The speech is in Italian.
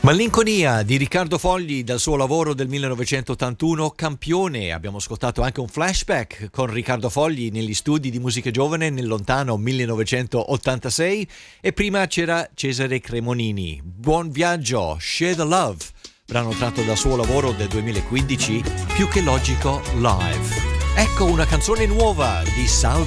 Malinconia di Riccardo Fogli dal suo lavoro del 1981 Campione. Abbiamo ascoltato anche un flashback con Riccardo Fogli negli studi di Musica Giovane nel lontano 1986 e prima c'era Cesare Cremonini. Buon viaggio, Share the Love, brano tratto dal suo lavoro del 2015 Più che logico live. Ecco una canzone nuova di Salvo